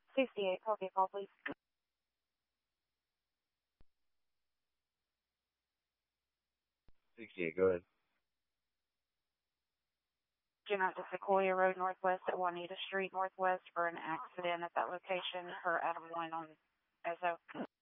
68, copy a call, please. 68, go ahead. Do not to Sequoia Road Northwest at Juanita Street Northwest for an accident at that location for Adam 1 on SO.